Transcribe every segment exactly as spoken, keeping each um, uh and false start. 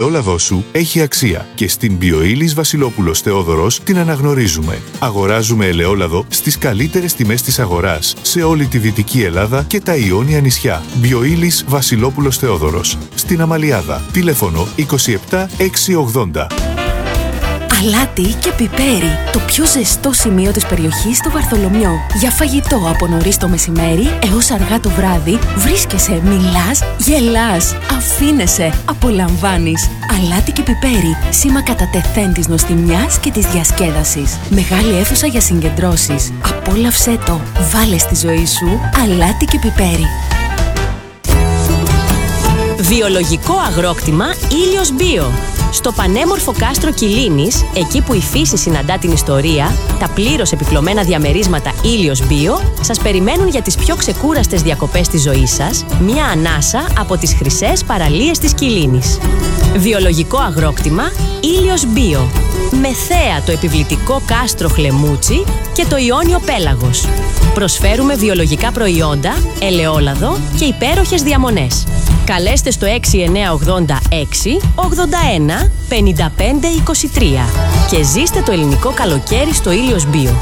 ελαιόλαδό σου έχει αξία και στην Bioilis Βασιλόπουλος Θεόδωρος την αναγνωρίζουμε. Αγοράζουμε ελαιόλαδο στις καλύτερες τιμές της αγοράς σε όλη τη Δυτική Ελλάδα και τα Ιόνια νησιά. Bioilis Βασιλόπουλος Θεόδωρος. Στην Αμαλιάδα. Τηλέφωνο είκοσι επτά εξακόσια ογδόντα. Αλάτι και πιπέρι, το πιο ζεστό σημείο της περιοχής στο Βαρθολομιό. Για φαγητό από νωρίς το μεσημέρι έως αργά το βράδυ, βρίσκεσαι, μιλάς, γελάς, αφήνεσαι, απολαμβάνεις. Αλάτι και πιπέρι, σήμα κατά τεθέν της νοστιμιάς και της διασκέδασης. Μεγάλη αίθουσα για συγκεντρώσεις. Απόλαυσέ το, βάλε στη ζωή σου αλάτι και πιπέρι. Βιολογικό αγρόκτημα Ήλιος Μπίο. Στο πανέμορφο κάστρο Κιλίνης, εκεί που η φύση συναντά την ιστορία, τα πλήρως επιπλωμένα διαμερίσματα Ήλιος Μπίο σας περιμένουν για τις πιο ξεκούραστες διακοπές της ζωής σας, μια ανάσα από τις χρυσές παραλίες της Κιλίνης. Βιολογικό αγρόκτημα Ήλιος Μπίο. Με θέα το επιβλητικό κάστρο Χλεμούτσι και το Ιόνιο Πέλαγος. Προσφέρουμε βιολογικά προϊόντα, ελαιόλαδο και υπέροχες διαμονές. Καλέστε στο έξι εννιά ογδόντα έξι ογδόντα ένα πενήντα πέντε είκοσι τρία και ζήστε το ελληνικό καλοκαίρι στο Ήλιος Μπίο.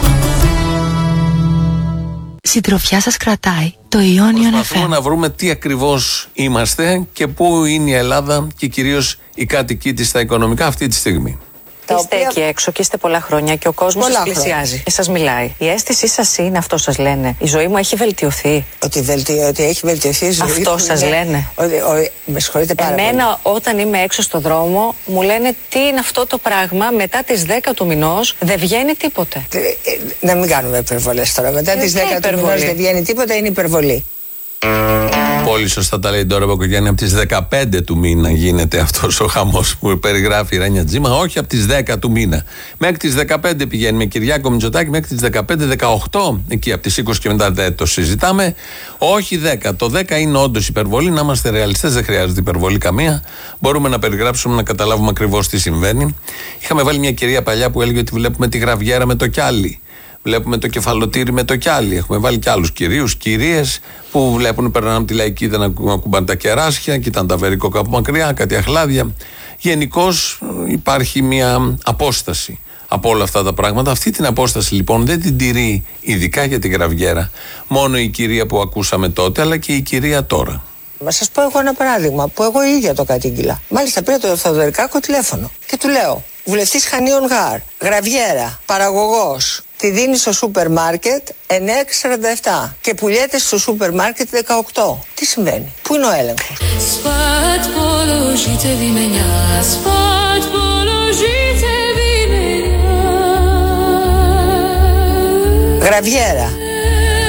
Συντροφιά σας κρατάει το Ιόνιο εφ εμ. Προσπαθούμε να βρούμε τι ακριβώς είμαστε και πού είναι η Ελλάδα και κυρίως οι κάτοικοι της στα οικονομικά αυτή τη στιγμή. Είστε οποία... εκεί έξω και είστε πολλά χρόνια και ο κόσμος σας πλησιάζει και σας μιλάει. Η αίσθησή σας είναι, αυτό σας λένε, η ζωή μου έχει βελτιωθεί. Ότι, βελτι... ότι έχει βελτιωθεί η ζωή. Αυτό σας είναι... λένε. Ότι, ο... Με συγχωρείτε πάρα Εμένα, πολύ. όταν είμαι έξω στο δρόμο, μου λένε τι είναι αυτό το πράγμα, μετά τις δέκα του μηνός δεν βγαίνει τίποτε. Ε, ε, να μην κάνουμε υπερβολές τώρα. Μετά ε, τις δέκα του μηνός δεν βγαίνει τίποτα, είναι υπερβολή. Πολύ σωστά τα λέει τώρα ο Μπακογιάννη. Από τις δεκαπέντε του μήνα γίνεται αυτός ο χαμός που περιγράφει η Ράνια Τζίμα, όχι από τις δέκα του μήνα. Μέχρι τις δεκαπέντε πηγαίνει με Κυριάκο Μητσοτάκη, μέχρι τις δεκαπέντε δεκαοκτώ, εκεί από τις είκοσι και μετά δεν το συζητάμε. Όχι δέκα. Το δέκα είναι όντως υπερβολή. Να είμαστε ρεαλιστές, δεν χρειάζεται υπερβολή καμία. Μπορούμε να περιγράψουμε, να καταλάβουμε ακριβώς τι συμβαίνει. Είχαμε βάλει μια κυρία παλιά που έλεγε ότι βλέπουμε τη γραβιέρα με το κιάλι. Βλέπουμε το κεφαλοτήρι με το κιάλι. Έχουμε βάλει κι άλλους κυρίους, κυρίες που βλέπουν, περνάνε από τη Λαϊκίδα να ακουμπάνε τα κεράσια, κοιτάνε τα βερικό από μακριά, κάτι αχλάδια. Γενικώς υπάρχει μια απόσταση από όλα αυτά τα πράγματα. Αυτή την απόσταση λοιπόν δεν την τηρεί ειδικά για τη γραβιέρα μόνο η κυρία που ακούσαμε τότε, αλλά και η κυρία τώρα. Να σας πω εγώ ένα παράδειγμα που εγώ ίδια το κατήγγειλα. Μάλιστα πήρα το Θοδωρικάκο τηλέφωνο και του λέω: βουλευτής Χανίων Γάρ, γραβιέρα, παραγωγός. Τη δίνει στο σούπερ μάρκετ εννιά σαράντα επτά και πουλιέται στο σούπερ μάρκετ δεκαοκτώ. Τι συμβαίνει, πού είναι ο έλεγχος? Γραβιέρα,